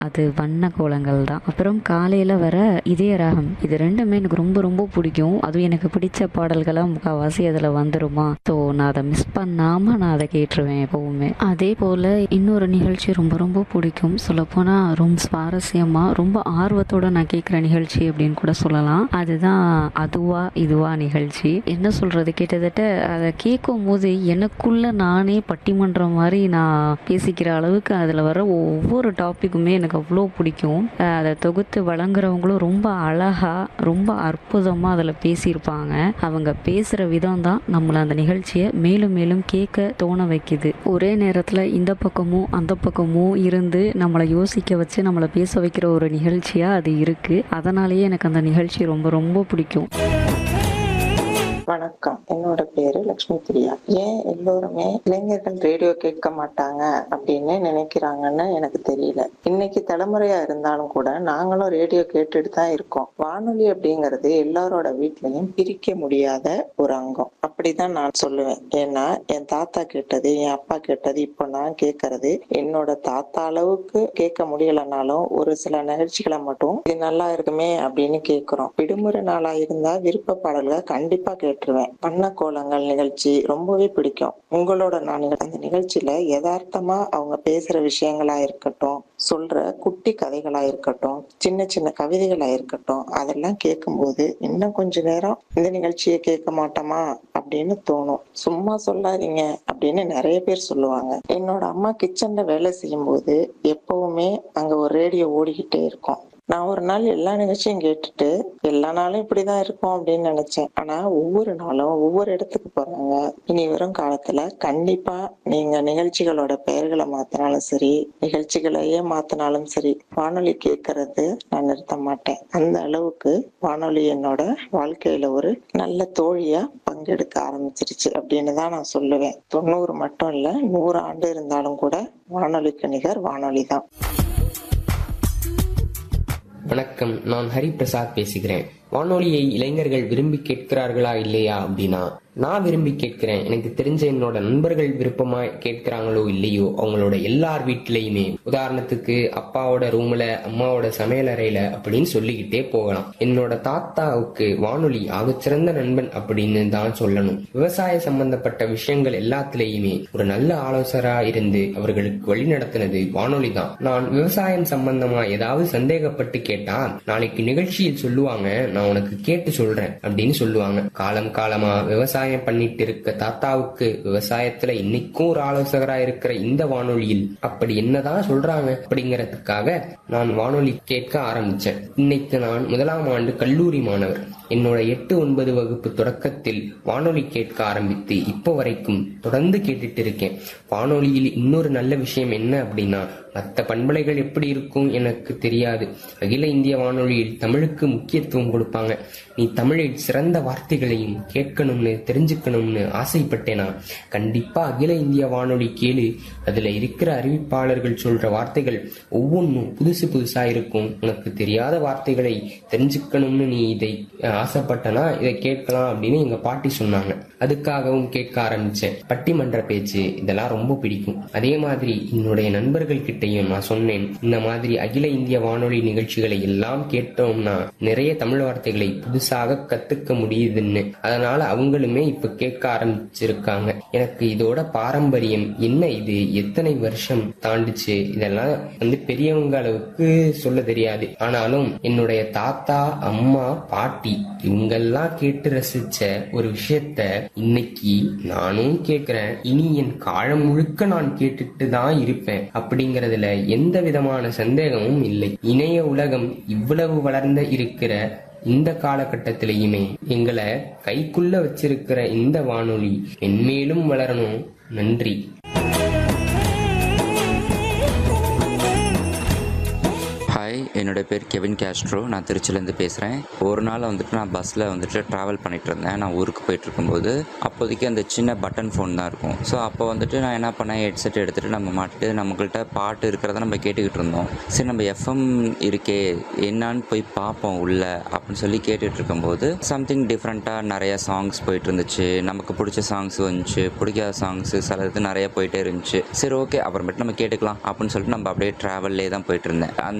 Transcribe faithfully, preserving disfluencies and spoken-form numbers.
அது வண்ண கோலங்கள் தான். அப்புறம் காலையில் வர இதய ராகம், இது ரெண்டுமே எனக்கு ரொம்ப ரொம்ப பிடிக்கும். அதுவும் எனக்கு பிடிச்ச பாடல்களாக முக்கால்வாசி அதில் வந்துருமா. ஸோ நான் அதை மிஸ் பண்ணாமல் நான் அதை கேட்டுருவேன் எப்போவுமே. அதே போல் இன்னொரு நிகழ்ச்சி ரொம்ப ரொம்ப பிடிக்கும். சொல்லப்போனால் ரொம்ப சுவாரஸ்யமாக ரொம்ப ஆர்வத்தோடு நான் கேட்குற நிகழ்ச்சி அப்படின்னு கூட சொல்லலாம். அதுதான் அதுவா இதுவா நிகழ்ச்சி. என்ன சொல்கிறது, கிட்டத்தட்ட அதை கேட்கும் போது எனக்குள்ளே நானே பட்டிமன்றம் மாதிரி நான் பேசிக்கிற அளவுக்கு அதில் வர ஒவ்வொரு டாப்பிக்குமே எனக்கு அவ்வளோ பிடிக்கும். அதை தொகுத்து வழங்குறவங்களும் ரொம்ப அழகாக ரொம்ப அற்புதமாக அதில் பேசியிருப்பாங்க. அவங்க பேசுகிற விதம் தான் நம்மளை அந்த நிகழ்ச்சியை மேலும் மேலும் கேட்க தோண வைக்குது. ஒரே நேரத்தில் இந்த பக்கமும் அந்த பக்கமும் இருந்து நம்மளை யோசிக்க வச்சு நம்மளை பேச வைக்கிற ஒரு நிகழ்ச்சியாக அது இருக்குது. அதனாலேயே எனக்கு அந்த நிகழ்ச்சி ரொம்ப ரொம்ப பிடிக்கும். வணக்கம், என்னோட பேரு லட்சுமி பிரியா. ஏன் எல்லோருமே இளைஞர்கள் ரேடியோ கேட்க மாட்டாங்க அப்படின்னு நினைக்கிறாங்கன்னு எனக்கு தெரியல. இன்னைக்கு தலைமுறையா இருந்தாலும் கூட நாங்களும் ரேடியோ கேட்டுட்டு தான் இருக்கோம். வானொலி அப்படிங்கிறது எல்லாரோட வீட்லயும் பிரிக்க முடியாத ஒரு அங்கம் அப்படிதான் நான் சொல்லுவேன். ஏன்னா என் தாத்தா கேட்டது, என் அப்பா கேட்டது, இப்போ நான் கேட்கறது. என்னோட தாத்தா அளவுக்கு கேட்க முடியலனாலும் ஒரு சில நிகழ்ச்சிகளை மட்டும் இது நல்லா இருக்குமே அப்படின்னு கேட்கிறோம். விடுமுறை நாளா இருந்தா விருப்ப பாடல்களை கண்டிப்பா கேட்டுருவேன். வண்ண கோலங்கள் நிகழ்ச்சி ரொம்பவே பிடிக்கும். உங்களோட நான் அந்த நிகழ்ச்சியில யதார்த்தமா அவங்க பேசுற விஷயங்களா இருக்கட்டும், சொல்ற குட்டி கதைகளா இருக்கட்டும், சின்ன சின்ன கவிதைகளா இருக்கட்டும், அதெல்லாம் கேட்கும்போது இன்னும் கொஞ்ச நேரம் இந்த நிகழ்ச்சியை கேட்க மாட்டோமா அப்படின்னு தோணும். சும்மா சொல்லாதீங்க அப்படின்னு நிறைய பேர் சொல்லுவாங்க. என்னோட அம்மா கிச்சன்ல வேலை செய்யும் போது எப்பவுமே அங்க ஒரு ரேடியோ ஓடிக்கிட்டே இருக்கும். நான் ஒரு நாள் எல்லா நிகழ்ச்சியும் கேட்டுட்டு எல்லா நாளும் இப்படிதான் இருக்கும் அப்படின்னு நினைச்சேன். ஆனா ஒவ்வொரு நாளும் ஒவ்வொரு இடத்துக்கு போறாங்க. இனி வரும் காலத்துல கண்டிப்பா நீங்க நிகழ்ச்சிகளோட பெயர்களை மாத்தினாலும் சரி, நிகழ்ச்சிகளையே மாத்தினாலும் சரி, வானொலி கேட்கறது நான் நிறுத்த மாட்டேன். அந்த அளவுக்கு வானொலி என்னோட வாழ்க்கையில ஒரு நல்ல தோழியா பங்கெடுக்க ஆரம்பிச்சிருச்சு அப்படின்னு தான் நான் சொல்லுவேன். தொண்ணூறு மட்டும் இல்ல, நூறு ஆண்டு இருந்தாலும் கூட வானொலிக்கு நிகர் வானொலி தான். வணக்கம், நான் ஹரிபிரசாத் பேசுகிறேன். வானொலியை இளைஞர்கள் விரும்பி கேட்கிறார்களா இல்லையா அப்படின்னா நான் விரும்பி கேட்கிறேன். எனக்கு தெரிஞ்ச என்னோட நண்பர்கள் விருப்பமா கேட்கிறாங்களோ இல்லையோ அவங்களோட எல்லார் வீட்டிலையுமே, உதாரணத்துக்கு அப்பாவோட ரூம்ல, அம்மாவோட சமையலறையில அப்படின்னு சொல்லிக்கிட்டே போகலாம். என்னோட தாத்தாவுக்கு வானொலி ஆகச்சிறந்த நண்பன் அப்படின்னு தான் சொல்லணும். விவசாய சம்பந்தப்பட்ட விஷயங்கள் எல்லாத்திலையுமே ஒரு நல்ல ஆலோசகரா இருந்து அவர்களுக்கு வழி நடத்தினது வானொலி தான். நான் விவசாயம் சம்பந்தமா ஏதாவது சந்தேகப்பட்டு கேட்டா நாளைக்கு நிகழ்ச்சியில் சொல்லுவாங்க, நான் உனக்கு கேட்டு சொல்றேன் அப்படின்னு சொல்லுவாங்க. காலம் காலமா விவசாயம் பண்ணிட்டு இருக்க தாத்தாவுக்கு விவசாயத்துல இன்னைக்கும் ஒரு ஆலோசகரா இருக்கிற இந்த வானொலியில் அப்படி என்னதான் சொல்றாங்க அப்படிங்கறதுக்காக நான் வானொலி கேட்க ஆரம்பிச்சேன். இன்னைக்கு நான் முதலாம் ஆண்டு கல்லூரி மாணவர். என்னோட எட்டு ஒன்பது வகுப்பு தொடக்கத்தில் வானொலி கேட்க ஆரம்பித்து இப்போ வரைக்கும் தொடர்ந்து கேட்டுட்டு இருக்கேன். வானொலியில் இன்னொரு நல்ல விஷயம் என்ன அப்படின்னா, மற்ற பண்பலைகள் எப்படி இருக்கும் எனக்கு தெரியாது. அகில இந்திய வானொலியில் தமிழுக்கு முக்கியத்துவம் கொடுப்பாங்க. நீ தமிழில் சிறந்த வார்த்தைகளையும் கேட்கணும்னு தெரிஞ்சுக்கணும்னு ஆசைப்பட்டேனா கண்டிப்பா அகில இந்திய வானொலி கேளு. அதுல இருக்கிற அறிவிப்பாளர்கள் சொல்ற வார்த்தைகள் ஒவ்வொன்றும் புதுசு புதுசா இருக்கும். உனக்கு தெரியாத வார்த்தைகளை தெரிஞ்சுக்கணும்னு நீ இதை ஆசைப்பட்டனா இதை கேட்கலாம் அப்படின்னு எங்க பாட்டி சொன்னாங்க. அதுக்காகவும் கேட்க ஆரம்பிச்சேன். பட்டிமன்ற பேச்சு இதெல்லாம் ரொம்ப பிடிக்கும். அதே மாதிரி என்னுடைய நண்பர்கள் கிட்டையும் நான் சொன்னேன், இந்த மாதிரி அகில இந்திய வானொலி நிகழ்ச்சிகளை எல்லாம் கேட்டோம்னா நிறைய தமிழ் வார்த்தைகளை புதுசாக கத்துக்க முடியுதுன்னு. அதனால அவங்களுமே இப்ப கேட்க ஆரம்பிச்சிருக்காங்க. எனக்கு இதோட பாரம்பரியம் என்ன, இது எத்தனை வருஷம் தாண்டிச்சு, இதெல்லாம் வந்து பெரியவங்க அளவுக்கு சொல்ல தெரியாது. ஆனாலும் என்னுடைய தாத்தா, அம்மா, பாட்டி இவங்கெல்லாம் கேட்டு ரசிச்ச ஒரு விஷயத்த இன்னைக்கு நானும் கேட்கிறேன். இனி என் காலம் முழுக்க நான் கேட்டுட்டு தான் இருப்பேன் அப்படிங்கறதுல எந்த விதமான சந்தேகமும் இல்லை. இணைய உலகம் இவ்வளவு வளர்ந்த இருக்கிற இந்த காலகட்டத்திலையுமே எங்களை கைக்குள்ள வச்சிருக்கிற இந்த வானொலி மென்மேலும் வளரணும். நன்றி. ஹாய், என்னுடைய பேர் கெவின் கேஸ்ட்ரோ. நான் திருச்சியிலேருந்து பேசுகிறேன். ஒரு நாள் வந்துட்டு நான் பஸ்ஸில் வந்துட்டு ட்ராவல் பண்ணிட்டு இருந்தேன். நான் ஊருக்கு போயிட்டு இருக்கும்போது அப்போதைக்கு அந்த சின்ன பட்டன் ஃபோன் தான் இருக்கும். ஸோ அப்போ வந்துட்டு நான் என்ன பண்ணேன், ஹெட்செட் எடுத்துகிட்டு நம்ம மாட்டு நம்மக்கிட்ட பாட்டு இருக்கிறத நம்ம கேட்டுக்கிட்டு இருந்தோம். சரி நம்ம எஃப்எம் இருக்கே என்னான்னு போய் பார்ப்போம் உள்ள அப்படின்னு சொல்லி கேட்டுட்டு இருக்கும்போது சம்திங் டிஃப்ரெண்ட்டாக நிறைய சாங்ஸ் போயிட்டு இருந்துச்சு. நமக்கு பிடிச்ச சாங்ஸ் வந்துச்சு, பிடிக்காத சாங்ஸு சில இது நிறைய போயிட்டே இருந்துச்சு. சரி ஓகே அப்புறமேட்டு நம்ம கேட்டுக்கலாம் அப்படின்னு சொல்லிட்டு நம்ம அப்படியே ட்ராவல்லே தான் போயிட்டு இருந்தேன்.